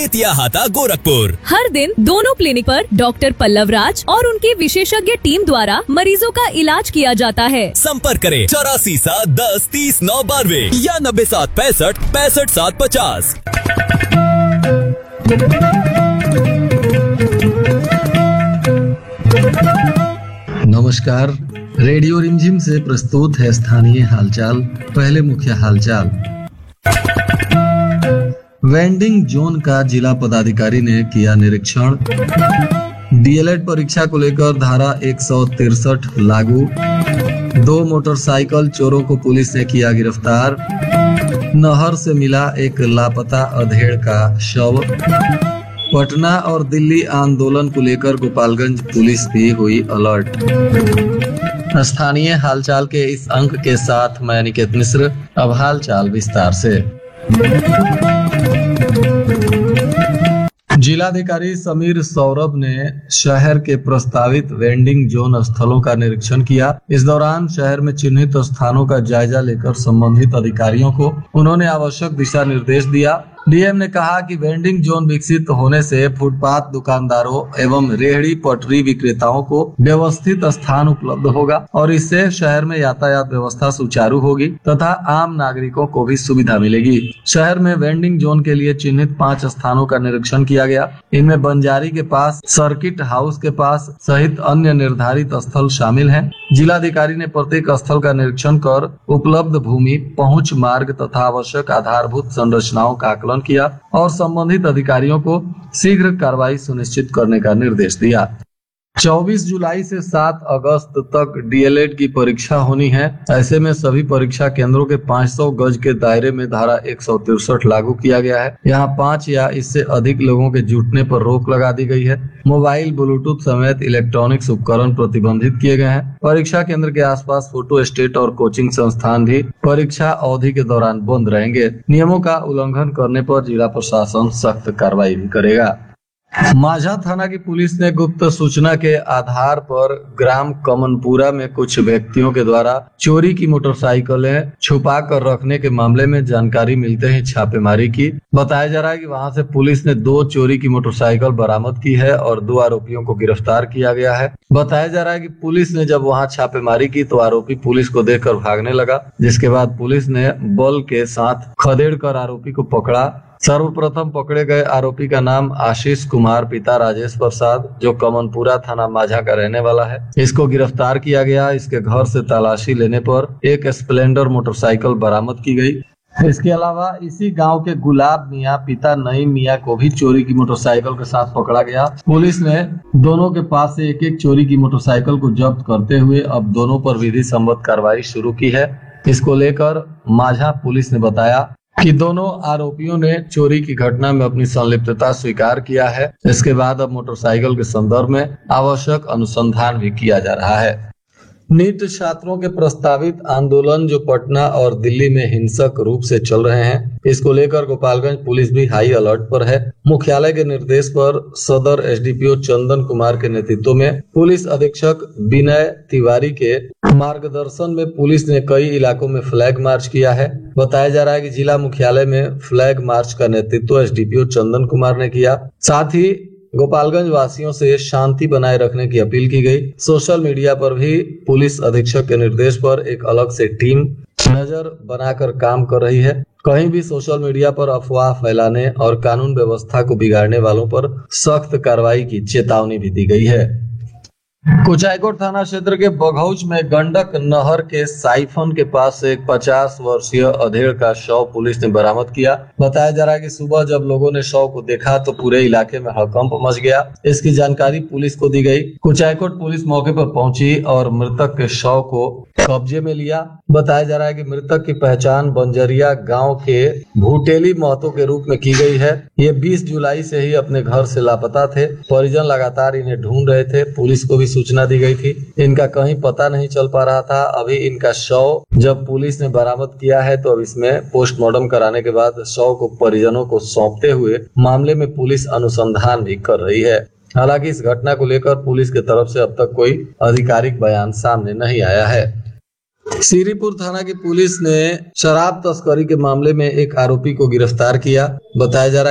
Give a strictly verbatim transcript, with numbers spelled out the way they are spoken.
बेतिया हाता गोरखपुर। हर दिन दोनों क्लिनिक पर डॉक्टर पल्लव राज और उनकी विशेषज्ञ टीम द्वारा मरीजों का इलाज किया जाता है। संपर्क करें चौरासी सात दस तीस नौ बानवे या नब्बे सात पैंसठ पैंसठ सात पचास। नमस्कार, रेडियो रिमझिम से प्रस्तुत है स्थानीय हालचाल। पहले मुख्य हालचाल। वेंडिंग जोन का जिला पदाधिकारी ने किया निरीक्षण। डीएलएड परीक्षा को लेकर धारा एक सौ तिरसठ लागू। दो मोटरसाइकिल चोरों को पुलिस ने किया गिरफ्तार। नहर से मिला एक लापता अधेड़ का शव। पटना और दिल्ली आंदोलन को लेकर गोपालगंज पुलिस भी हुई अलर्ट। स्थानीय हालचाल के इस अंक के साथ मैं निकेत मिश्र। अब हालचाल विस्तार से। जिलाधिकारी समीर सौरभ ने शहर के प्रस्तावित वेंडिंग जोन स्थलों का निरीक्षण किया। इस दौरान शहर में चिन्हित स्थानों का जायजा लेकर संबंधित अधिकारियों को उन्होंने आवश्यक दिशा निर्देश दिया। डीएम ने कहा कि वेंडिंग जोन विकसित होने से फुटपाथ दुकानदारों एवं रेहड़ी पटरी विक्रेताओं को व्यवस्थित स्थान उपलब्ध होगा और इससे शहर में यातायात व्यवस्था सुचारू होगी तथा आम नागरिकों को भी सुविधा मिलेगी। शहर में वेंडिंग जोन के लिए चिन्हित पांच स्थानों का निरीक्षण किया गया। इनमें बंजारी के पास, सर्किट हाउस के पास सहित अन्य निर्धारित स्थल शामिल हैं। जिलाधिकारी ने प्रत्येक स्थल का निरीक्षण कर उपलब्ध भूमि, पहुंच मार्ग तथा आवश्यक आधारभूत संरचनाओं का आकलन किया और संबंधित अधिकारियों को शीघ्र कार्रवाई सुनिश्चित करने का निर्देश दिया। चौबीस जुलाई से सात अगस्त तक डीएलएड की परीक्षा होनी है। ऐसे में सभी परीक्षा केंद्रों के पाँच सौ गज के दायरे में धारा एक सौ तिरसठ लागू किया गया है। यहाँ पाँच या इससे अधिक लोगों के जुटने पर रोक लगा दी गई है। मोबाइल, ब्लूटूथ समेत इलेक्ट्रॉनिक्स उपकरण प्रतिबंधित किए गए हैं। परीक्षा केंद्र के आसपास फोटो स्टेट और कोचिंग संस्थान भी परीक्षा अवधि के दौरान बंद रहेंगे। नियमों का उल्लंघन करने पर जिला प्रशासन सख्त कार्रवाई भी करेगा। माझा थाना की पुलिस ने गुप्त सूचना के आधार पर ग्राम कमनपुरा में कुछ व्यक्तियों के द्वारा चोरी की मोटरसाइकिलें छुपा कर रखने के मामले में जानकारी मिलते ही छापेमारी की। बताया जा रहा है कि वहां से पुलिस ने दो चोरी की मोटरसाइकिल बरामद की है और दो आरोपियों को गिरफ्तार किया गया है। बताया जा रहा है कि पुलिस ने जब वहां छापेमारी की तो आरोपी पुलिस को देखकर भागने लगा, जिसके बाद पुलिस ने बल के साथ खदेड़ कर आरोपी को पकड़ा। सर्वप्रथम पकड़े गए आरोपी का नाम आशीष कुमार, पिता राजेश प्रसाद, जो कमनपुरा थाना माझा का रहने वाला है। इसको गिरफ्तार किया गया। इसके घर से तलाशी लेने पर एक स्प्लेंडर मोटरसाइकिल बरामद की गई। इसके अलावा इसी गांव के गुलाब मियां, पिता नईम मियां को भी चोरी की मोटरसाइकिल के साथ पकड़ा गया। पुलिस ने दोनों के पास से एक एक चोरी की मोटरसाइकिल को जब्त करते हुए अब दोनों पर विधि सम्मत कार्रवाई शुरू की है। इसको लेकर माझा पुलिस ने बताया कि दोनों आरोपियों ने चोरी की घटना में अपनी संलिप्तता स्वीकार किया है। इसके बाद अब मोटरसाइकिल के संदर्भ में आवश्यक अनुसंधान भी किया जा रहा है। नीट छात्रों के प्रस्तावित आंदोलन जो पटना और दिल्ली में हिंसक रूप से चल रहे हैं, इसको लेकर गोपालगंज पुलिस भी हाई अलर्ट पर है। मुख्यालय के निर्देश पर सदर एसडीपीओ चंदन कुमार के नेतृत्व में पुलिस अधीक्षक विनय तिवारी के मार्गदर्शन में पुलिस ने कई इलाकों में फ्लैग मार्च किया है। बताया जा रहा है कि जिला मुख्यालय में फ्लैग मार्च का नेतृत्व एसडीपीओ चंदन कुमार ने किया। साथ ही गोपालगंज वासियों से शांति बनाए रखने की अपील की गई। सोशल मीडिया पर भी पुलिस अधीक्षक के निर्देश पर एक अलग से टीम नजर बनाकर काम कर रही है। कहीं भी सोशल मीडिया पर अफवाह फैलाने और कानून व्यवस्था को बिगाड़ने वालों पर सख्त कार्रवाई की चेतावनी भी दी गई है। कुचायकोट थाना क्षेत्र के बघौच में गंडक नहर के साइफन के पास से एक पचास वर्षीय अधेड़ का शव पुलिस ने बरामद किया। बताया जा रहा है कि सुबह जब लोगों ने शव को देखा तो पूरे इलाके में हड़कंप मच गया। इसकी जानकारी पुलिस को दी गई। कुचायकोट पुलिस मौके पर पहुंची और मृतक के शव को कब्जे में लिया। बताया जा रहा है कि मृतक की पहचान बंजरिया गाँव के भूटेली महतो के रूप में की गई है। ये बीस जुलाई से ही अपने घर से लापता थे। परिजन लगातार इन्हें ढूंढ रहे थे। पुलिस को भी सूचना दी गई थी। इनका कहीं पता नहीं चल पा रहा था। अभी इनका शव जब पुलिस ने बरामद किया है तो अब इसमें पोस्टमार्टम कराने के बाद शव को परिजनों को सौंपते हुए मामले में पुलिस अनुसंधान भी कर रही है। हालांकि इस घटना को लेकर पुलिस की तरफ से अब तक कोई आधिकारिक बयान सामने नहीं आया है। श्रीपुर थाना की पुलिस ने शराब तस्करी के मामले में एक आरोपी को गिरफ्तार किया। बताया जा रहा है